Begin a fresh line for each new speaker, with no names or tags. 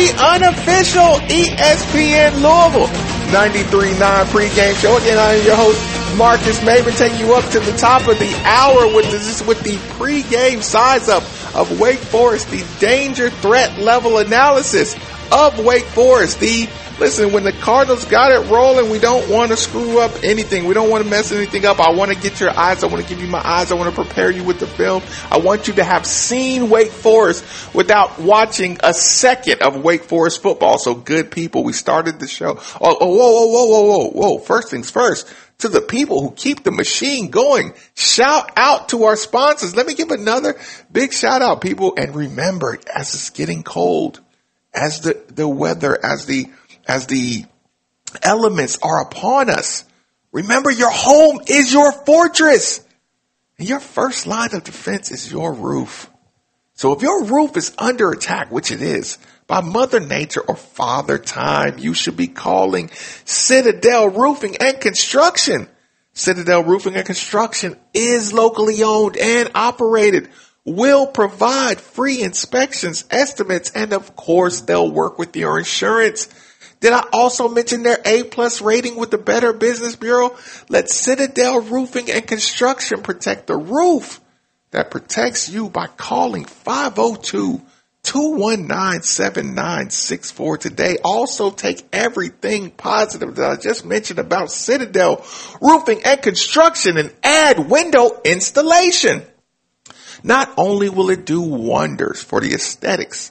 the unofficial ESPN Louisville 93.9 pregame show. Again, I am your host, Marcus Maven, taking you up to the top of the hour with the pregame size up of Wake Forest, the danger threat level analysis of Wake Forest. Listen, when the Cardinals got it rolling, we don't want to screw up anything. We don't want to mess anything up. I want to get your eyes. I want to give you my eyes. I want to prepare you with the film. I want you to have seen Wake Forest without watching a second of Wake Forest football. So good people, we started the show. Whoa. First things first. To the people who keep the machine going, shout out to our sponsors. Let me give another big shout out, people. And remember, as it's getting cold, as the weather, as the elements are upon us, remember your home is your fortress. And your first line of defense is your roof. So if your roof is under attack, which it is, by Mother Nature or Father Time, you should be calling Citadel Roofing and Construction. Citadel Roofing and Construction is locally owned and operated, will provide free inspections, estimates, and of course, they'll work with your insurance. Did I also mention their A+ rating with the Better Business Bureau? Let Citadel Roofing and Construction protect the roof that protects you by calling 502-219-7964 today. Also take everything positive that I just mentioned about Citadel Roofing and Construction and add window installation. Not only will it do wonders for the aesthetics